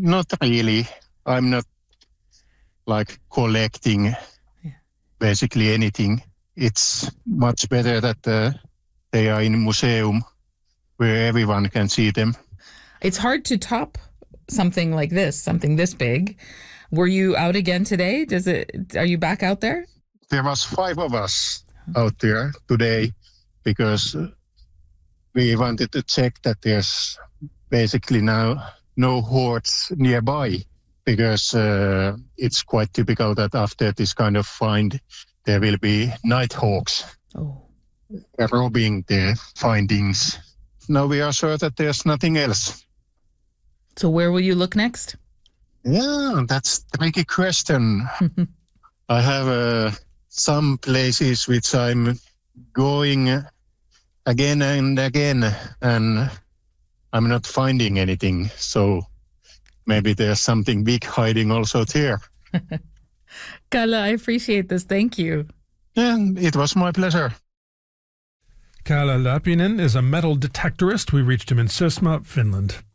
Not really. I'm not like collecting basically anything. It's much better that they are in museum where everyone can see them. It's hard to top something like this, something this big. Were you out again today? Are you back out there? There was 5 of us out there today because we wanted to check that there's basically now no hordes nearby, because it's quite typical that after this kind of find, there will be nighthawks robbing the findings. Now we are sure that there's nothing else. So where will you look next? Yeah, that's a tricky question. I have some places which I'm going again and again, and I'm not finding anything. So maybe there's something big hiding also there. Kalle, I appreciate this. Thank you. Yeah, it was my pleasure. Kalle Lappinen is a metal detectorist. We reached him in Sysmä, Finland.